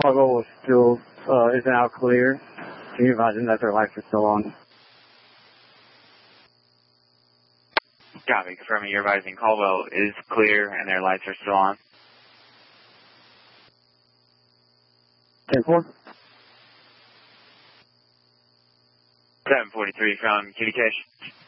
Caldwell was still is now clear. Can you imagine that their lights are still on? Copy. Confirming you're advising Caldwell is clear and their lights are still on. 10-4. 743 from communication.